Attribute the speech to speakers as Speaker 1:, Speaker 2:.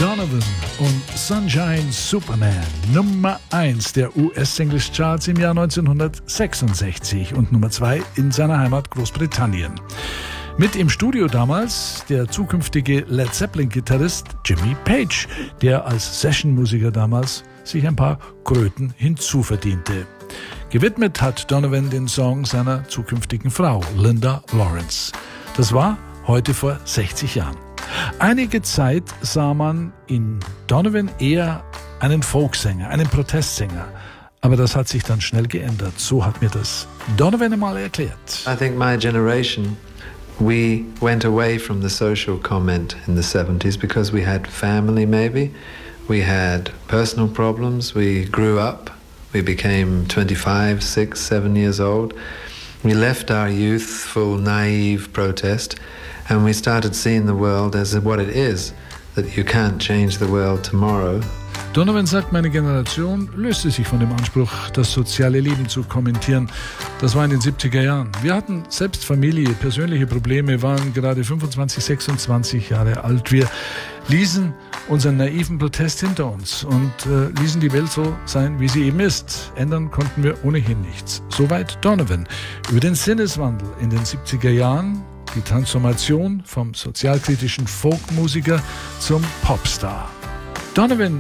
Speaker 1: Donovan und Sunshine Superman, Nummer 1 der US-Singles-Charts im Jahr 1966 und Nummer 2 in seiner Heimat Großbritannien. Mit im Studio damals der zukünftige Led Zeppelin-Gitarrist Jimmy Page, der als Session-Musiker damals sich ein paar Kröten hinzuverdiente. Gewidmet hat Donovan den Song seiner zukünftigen Frau, Linda Lawrence. Das war heute vor 60 Jahren. Einige Zeit sah man in Donovan eher einen Folksänger, einen Protestsänger. Aber das hat sich dann schnell geändert. So hat mir das Donovan einmal erklärt.
Speaker 2: I think my generation, we went away from the social comment in the 70s because we had family maybe. We had personal problems. We grew up. We became 25, 6, 7 years old. We left our youthful, naive protest and we started seeing the world as what it is, that you can't change the world tomorrow.
Speaker 1: Donovan sagt, meine Generation löste sich von dem Anspruch, das soziale Leben zu kommentieren. Das war in den 70er Jahren. Wir hatten selbst Familie, persönliche Probleme, waren gerade 25, 26 Jahre alt. Wir ließen unseren naiven Protest hinter uns und ließen die Welt so sein, wie sie eben ist. Ändern konnten wir ohnehin nichts. Soweit Donovan über den Sinneswandel in den 70er Jahren, die Transformation vom sozialkritischen Folkmusiker zum Popstar. Donovan